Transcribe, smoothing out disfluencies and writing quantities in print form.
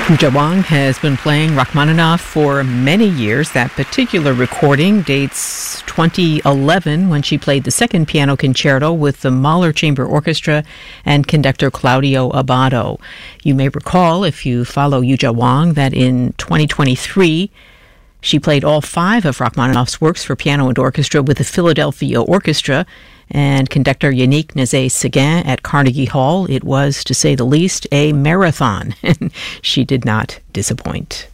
Yuja Wang has been playing Rachmaninoff for many years. That particular recording dates 2011 when she played the second piano concerto with the Mahler Chamber Orchestra and conductor Claudio Abbado. You may recall, if you follow Yuja Wang, that in 2023 she played all 5 of Rachmaninoff's works for piano and orchestra with the Philadelphia Orchestra and conductor Yannick Nézet-Séguin at Carnegie Hall. It was, to say the least, a marathon, and she did not disappoint.